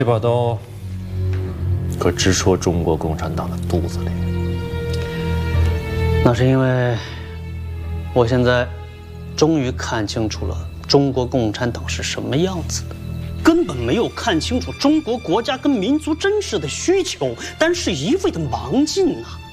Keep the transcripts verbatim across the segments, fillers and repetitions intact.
这把刀可直戳中国共产党的肚子里。 那是因为我现在终于看清楚了中国共产党是什么样子的，根本没有看清楚中国国家跟民族真实的需求，但是一味的忙进啊！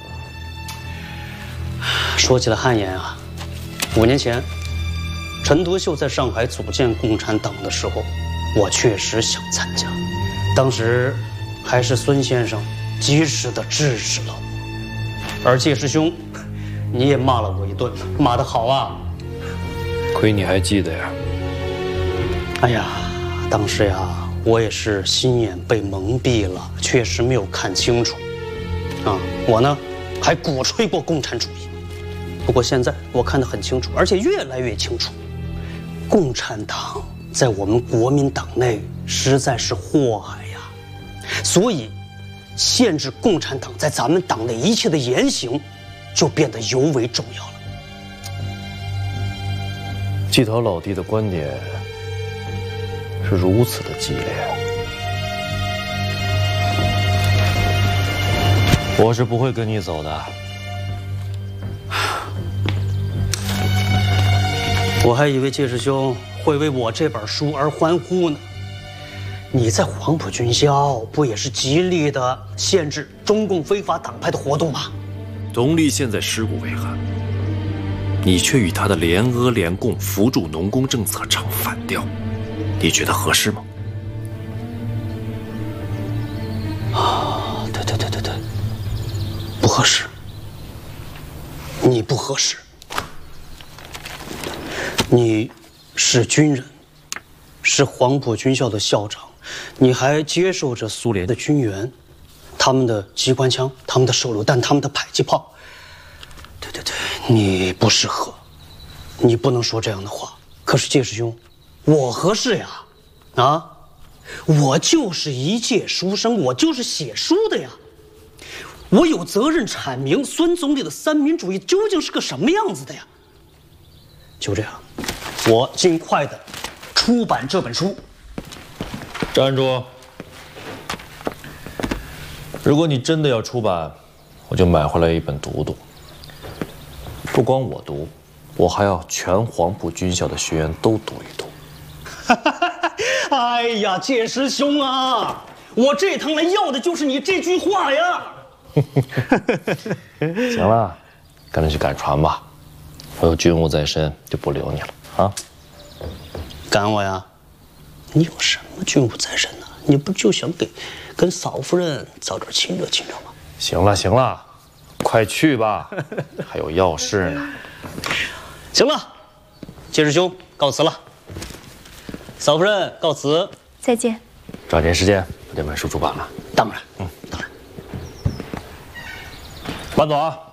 说起来汗颜啊，五年前，陈独秀在上海组建共产党的时候，我确实想参加，当时还是孙先生及时的制止了我，而介师兄，你也骂了我一顿，骂得好啊！ 亏你还记得呀！ 哎呀，当时呀，我也是心眼被蒙蔽了，确实没有看清楚。啊，我呢，还鼓吹过共产主义。不过现在我看得很清楚，而且越来越清楚，共产党在我们国民党内实在是祸害呀。所以，限制共产党在咱们党内一切的言行，就变得尤为重要了。 季陶老弟的观点是如此的激烈，我是不会跟你走的。 我还以为介师兄会为我这本书而欢呼呢。你在黄埔军校不也是极力的限制中共非法党派的活动吗？ 董力现在尸骨未寒，你却与他的联俄联共扶助农工政策唱反调，你觉得合适吗？ 啊，对对对对对，不合适。你不合适。你是军人，是黄埔军校的校长，你还接受着苏联的军援，他们的机关枪、他们的手榴弹、他们的迫击炮。对对对，你不适合，你不能说这样的话。可是介师兄，我合适呀，啊，我就是一介书生，我就是写书的呀，我有责任阐明孙总理的三民主义究竟是个什么样子的呀。就这样，我尽快的出版这本书。 站住！如果你真的要出版，我就买回来一本读读。不光我读，我还要全黄埔军校的学员都读一读。 哎呀，介师兄啊，我这趟来要的就是你这句话呀！ 行了，赶紧去赶船吧。我有军务在身，就不留你了啊！ 赶我呀？你有什么军务在身呢？你不就想给跟嫂夫人早点亲热亲热吗？ 行了行了，快去吧，还有要事呢。 行了，介师兄告辞了。嫂夫人告辞， 再见。 抓紧时间把这本书出版了。 当然， 嗯， 当然。 慢走啊！